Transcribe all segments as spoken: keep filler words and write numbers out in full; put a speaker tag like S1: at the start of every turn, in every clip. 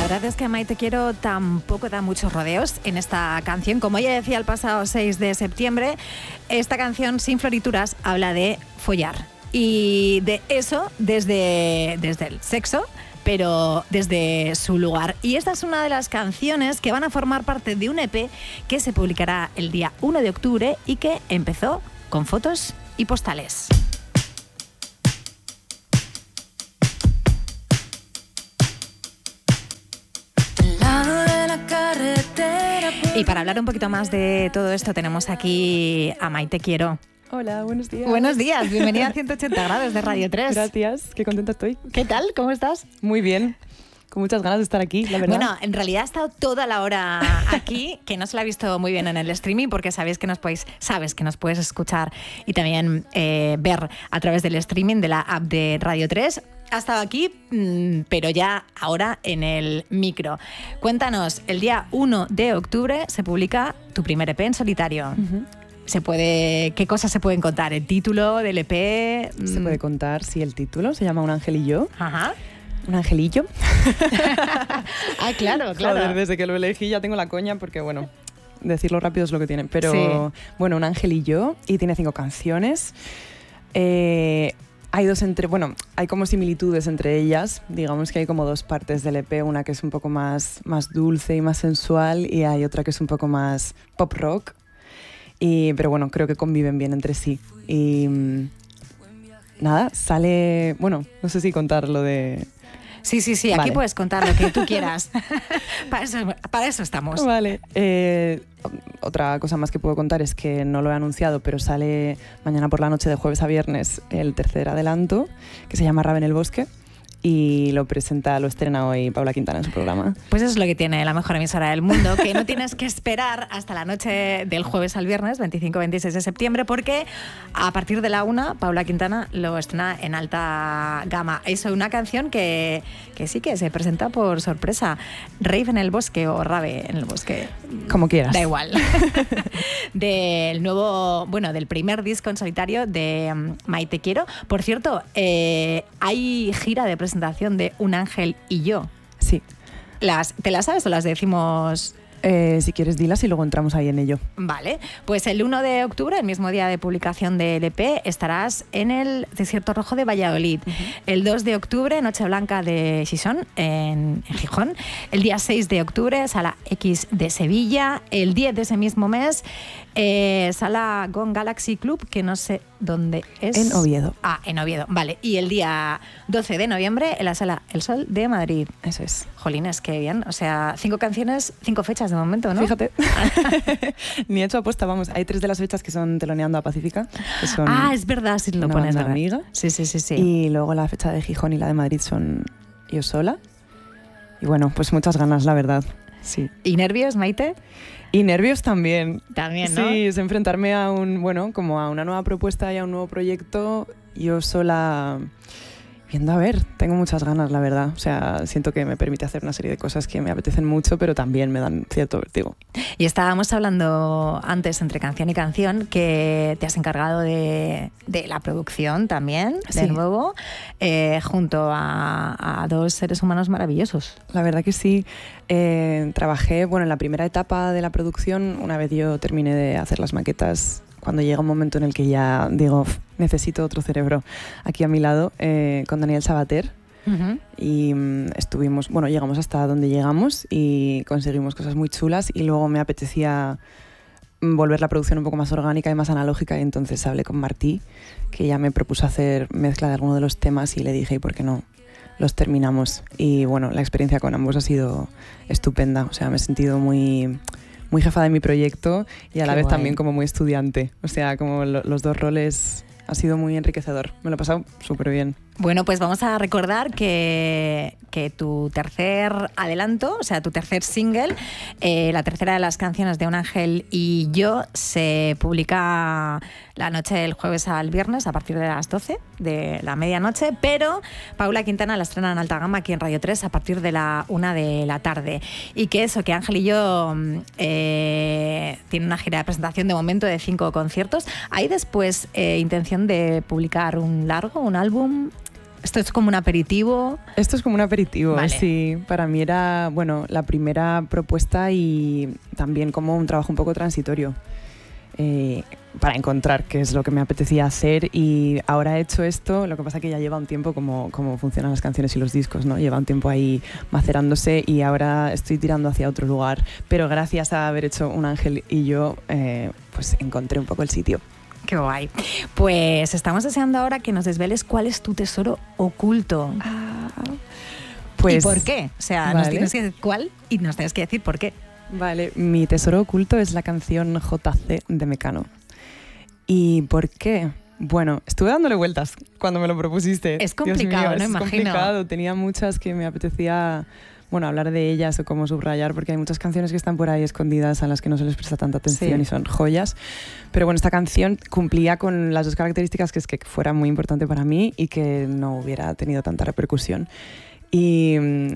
S1: verdad es que Maite Quiero tampoco da muchos rodeos en esta canción. Como ella decía el pasado seis de septiembre, esta canción Sin Florituras habla de follar. Y de eso desde, desde el sexo, pero desde su lugar. Y esta es una de las canciones que van a formar parte de un E P que se publicará el día uno de octubre y que empezó con fotos y postales. Y para hablar un poquito más de todo esto tenemos aquí a Maite Quiero.
S2: Hola, buenos días.
S1: Buenos días, bienvenida a ciento ochenta grados de Radio tres.
S2: Gracias, qué contenta estoy.
S1: ¿Qué tal? ¿Cómo estás?
S2: Muy bien, con muchas ganas de estar aquí, la verdad.
S1: Bueno, en realidad ha estado toda la hora aquí, que no se la ha visto muy bien en el streaming, porque sabéis que nos podéis, sabes que nos puedes escuchar y también eh, ver a través del streaming de la app de Radio tres. Ha estado aquí, pero ya ahora en el micro. Cuéntanos, el día uno de octubre se publica tu primer E P en solitario. Uh-huh. Se puede, ¿qué cosas se pueden contar? ¿El título del E P?
S2: Se puede contar, sí, el título. Se llama Un Ángel y Yo.
S1: Ajá.
S2: Un angelillo.
S1: Ah, claro, claro.
S2: Joder, desde que lo elegí ya tengo la coña porque, bueno, decirlo rápido es lo que tiene. Pero, sí. Bueno, Un Ángel y Yo, y tiene cinco canciones. Eh... Hay dos entre, bueno, hay como similitudes entre ellas, digamos que hay como dos partes del E P, una que es un poco más, más dulce y más sensual y hay otra que es un poco más pop rock, y, pero bueno, creo que conviven bien entre sí. Y nada, sale, bueno, no sé si contar lo de...
S1: Sí, sí, sí, aquí vale. Puedes contar lo que tú quieras. para, eso, para eso estamos.
S2: Vale. Eh, otra cosa más que puedo contar es que no lo he anunciado, pero sale mañana por la noche de jueves a viernes el tercer adelanto, que se llama Rave en el Bosque, y lo presenta, lo estrena hoy Paula Quintana en su programa.
S1: Pues eso es lo que tiene la mejor emisora del mundo, que no tienes que esperar hasta la noche del jueves al viernes, veinticinco a veintiséis de septiembre, porque a partir de la una, Paula Quintana lo estrena en alta gama. Es una canción que, que sí que se presenta por sorpresa. Rave en el Bosque o Rave en el Bosque.
S2: Como quieras.
S1: Da igual. Del nuevo, bueno, del primer disco en solitario de Maite Quiero. Por cierto, eh, hay gira de presentación presentación de Un Ángel y Yo.
S2: Sí.
S1: Las, ¿Te las sabes o las decimos?
S2: Eh, si quieres dilas y luego entramos ahí en ello.
S1: Vale, pues el uno de octubre, el mismo día de publicación del E P, estarás en el Desierto Rojo de Valladolid. Uh-huh. El dos de octubre, Noche Blanca de Xixón, en, en Gijón. El día seis de octubre, Sala X de Sevilla. El diez de ese mismo mes, eh, Sala Gone Galaxy Club, que no sé dónde es.
S2: En Oviedo.
S1: Ah, en Oviedo, vale. Y el día doce de noviembre, en la Sala El Sol de Madrid.
S2: Eso es.
S1: Jolines, qué bien. O sea, cinco canciones, cinco fechas de momento, ¿no?
S2: Fíjate. Ni he hecho apuesta, vamos. Hay tres de las fechas que son teloneando a Pacífica. Que son
S1: ah, es verdad, si lo pones
S2: una amiga.
S1: Sí, sí, sí, sí.
S2: Y luego la fecha de Gijón y la de Madrid son yo sola. Y bueno, pues muchas ganas, la verdad. Sí.
S1: ¿Y nervios, Maite?
S2: Y nervios también.
S1: También, ¿no?
S2: Sí, es enfrentarme a un, bueno, como a una nueva propuesta y a un nuevo proyecto. Yo sola, viendo a ver, tengo muchas ganas, la verdad. O sea, siento que me permite hacer una serie de cosas que me apetecen mucho, pero también me dan cierto vértigo.
S1: Y estábamos hablando antes, entre canción y canción, que te has encargado de, de la producción también, de sí. nuevo, eh, junto a, a dos seres humanos maravillosos.
S2: La verdad que sí. Eh, trabajé, bueno, en la primera etapa de la producción, una vez yo terminé de hacer las maquetas, cuando llega un momento en el que ya digo, necesito otro cerebro aquí a mi lado, eh, con Daniel Sabater. Uh-huh. Y um, estuvimos, bueno, llegamos hasta donde llegamos y conseguimos cosas muy chulas, y luego me apetecía volver la producción un poco más orgánica y más analógica, y entonces hablé con Martí, que ya me propuso hacer mezcla de alguno de los temas, y le dije, ¿y por qué no los terminamos? Y bueno, la experiencia con ambos ha sido estupenda. O sea, me he sentido muy, muy jefa de mi proyecto y a la Qué vez guay. También como muy estudiante. O sea, como lo, los dos roles, ha sido muy enriquecedor. Me lo he pasado súper bien.
S1: Bueno, pues vamos a recordar que, que tu tercer adelanto, o sea, tu tercer single, eh, la tercera de las canciones de Un Ángel y Yo, se publica la noche del jueves al viernes a partir de las doce de la medianoche, pero Paula Quintana la estrena en alta gama aquí en Radio tres a partir de la una de la tarde. Y que eso, que Ángel y Yo eh, tiene una gira de presentación de momento de cinco conciertos. ¿Hay después eh, intención de publicar un largo, un álbum? ¿Esto es como un aperitivo?
S2: Esto es como un aperitivo,
S1: vale.
S2: sí. Para mí era, bueno, la primera propuesta y también como un trabajo un poco transitorio. Eh, para encontrar qué es lo que me apetecía hacer, y ahora he hecho esto. Lo que pasa es que ya lleva un tiempo como, como funcionan las canciones y los discos, ¿no? Lleva un tiempo ahí macerándose y ahora estoy tirando hacia otro lugar, pero gracias a haber hecho Un ángel y yo eh, pues encontré un poco el sitio.
S1: Qué guay. Pues estamos deseando ahora que nos desveles cuál es tu tesoro oculto.
S2: Ah, pues,
S1: ¿y por qué? O sea,
S2: vale.
S1: nos tienes que decir cuál y nos tienes que decir por qué.
S2: Vale, mi tesoro oculto es la canción J C de Mecano. ¿Y por qué? Bueno, estuve dándole vueltas cuando me lo propusiste.
S1: Es complicado,
S2: Dios mío,
S1: no
S2: es
S1: imagino.
S2: complicado. Tenía muchas que me apetecía, bueno, hablar de ellas o como subrayar, porque hay muchas canciones que están por ahí escondidas a las que no se les presta tanta atención, sí, y son joyas. Pero bueno, esta canción cumplía con las dos características, que es que fuera muy importante para mí y que no hubiera tenido tanta repercusión. Y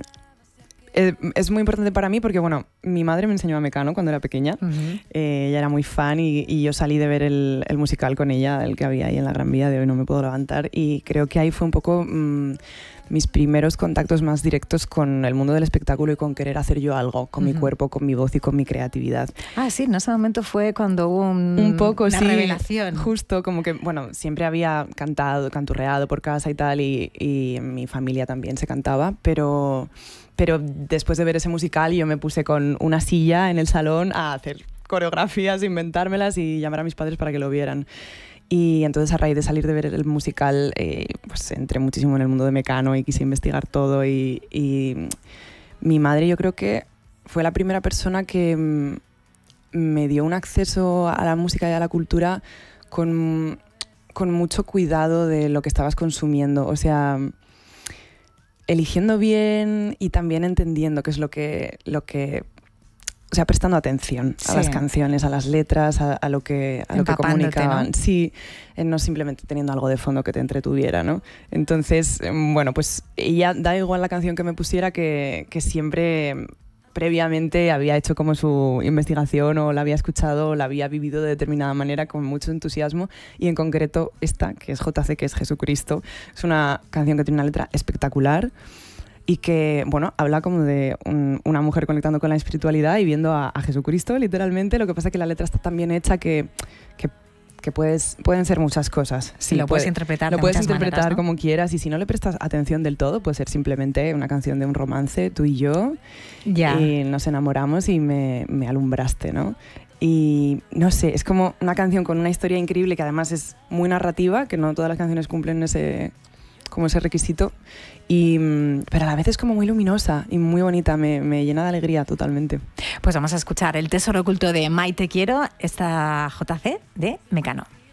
S2: es muy importante para mí porque, bueno, mi madre me enseñó a Mecano cuando era pequeña. Uh-huh. eh, ella era muy fan y, y yo salí de ver el, el musical con ella, el que había ahí en la Gran Vía de Hoy no me puedo levantar, y creo que ahí fue un poco mmm, mis primeros contactos más directos con el mundo del espectáculo y con querer hacer yo algo con uh-huh. mi cuerpo, con mi voz y con mi creatividad.
S1: Ah, sí, en ese momento fue cuando hubo un,
S2: un poco,
S1: una
S2: sí,
S1: revelación.
S2: Justo, como que, bueno, siempre había cantado, canturreado por casa y tal, y, y en mi familia también se cantaba, pero... Pero después de ver ese musical yo me puse con una silla en el salón a hacer coreografías, inventármelas y llamar a mis padres para que lo vieran. Y entonces, a raíz de salir de ver el musical, eh, pues entré muchísimo en el mundo de Mecano y quise investigar todo. Y, y mi madre, yo creo que fue la primera persona que me dio un acceso a la música y a la cultura con, con mucho cuidado de lo que estabas consumiendo. O sea, eligiendo bien y también entendiendo qué es lo que, lo que, o sea, prestando atención a sí. las canciones, a las letras, a, a lo que, a lo que comunicaban. ¿No? Sí, no simplemente teniendo algo de fondo que te entretuviera, ¿no? Entonces, bueno, pues ella, da igual la canción que me pusiera, que, que siempre previamente había hecho como su investigación o la había escuchado o la había vivido de determinada manera con mucho entusiasmo, y en concreto esta, que es J C, que es Jesucristo, es una canción que tiene una letra espectacular y que, bueno, habla como de un, una mujer conectando con la espiritualidad y viendo a, a Jesucristo, literalmente. Lo que pasa es que la letra está tan bien hecha que, que que puedes, pueden ser muchas cosas.
S1: Sí, lo puedes puede, interpretar
S2: Lo
S1: de
S2: puedes
S1: muchas
S2: interpretar
S1: maneras, ¿no?
S2: como quieras, y si no le prestas atención del todo, puede ser simplemente una canción de un romance, tú y yo,
S1: ya.
S2: y nos enamoramos y me, me alumbraste, ¿no? Y no sé, es como una canción con una historia increíble que además es muy narrativa, que no todas las canciones cumplen ese, como ese requisito, y, pero a la vez es como muy luminosa y muy bonita, me, me llena de alegría totalmente.
S1: Pues vamos a escuchar El tesoro oculto de Mai Te quiero, esta J C de Mecano.